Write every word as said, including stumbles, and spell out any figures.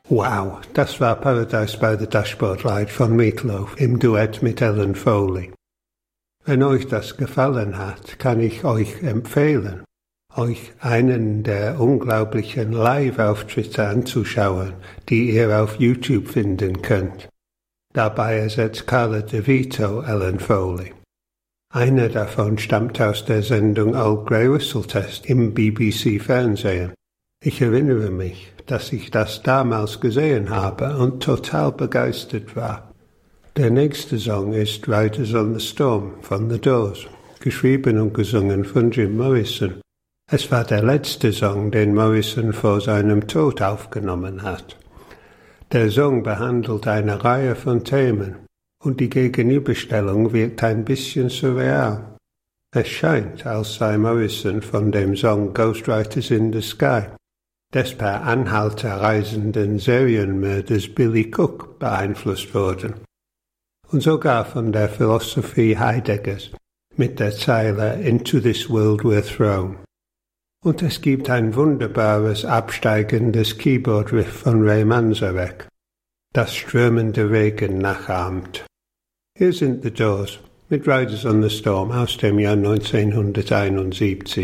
Wow, das war Paradise by the Dashboard Ride von Meatloaf im Duett mit Ellen Foley. Wenn euch das gefallen hat, kann ich euch empfehlen, euch einen der unglaublichen Live-Auftritte anzuschauen, die ihr auf YouTube finden könnt. Dabei ersetzt Carla DeVito Ellen Foley. Einer davon stammt aus der Sendung Old Grey Whistle Test im B B C-Fernsehen. Ich erinnere mich, dass ich das damals gesehen habe und total begeistert war. Der nächste Song ist Riders on the Storm von The Doors, geschrieben und gesungen von Jim Morrison. Es war der letzte Song, den Morrison vor seinem Tod aufgenommen hat. Der Song behandelt eine Reihe von Themen und die Gegenüberstellung wirkt ein bisschen surreal. Es scheint, als sei Morrison von dem Song Ghostwriters in the Sky des per Anhalter reisenden Serienmörders Billy Cook beeinflusst worden. Und sogar von der Philosophie Heideggers mit der Zeile Into this world we're thrown. Und es gibt ein wunderbares, absteigendes Keyboard-Riff von Ray Manzarek, das strömende Regen nachahmt. Hier sind The Doors mit Riders on the Storm aus dem Jahr neunzehnhunderteinundsiebzig.